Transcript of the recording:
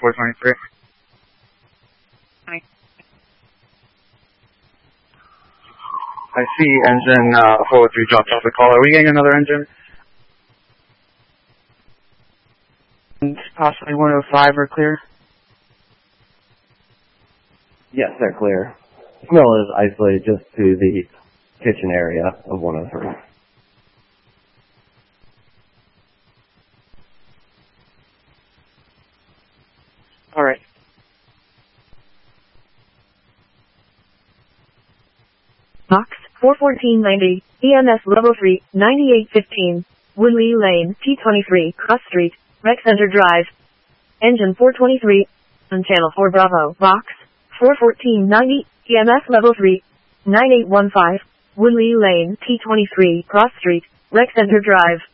423. I see engine 403 dropped off the call. Are we getting another engine? And possibly 105 are clear? Yes, they're clear. Smell is isolated just to the kitchen area of 103. All right. Box 41490, EMS level 3, 9815, Woodley Lane, T23, Cross Street, Rec Center Drive. Engine 423, on channel 4 Bravo, box 41490, EMS level 3, 9815, Woodley Lane, T23, Cross Street, Rec Center Drive.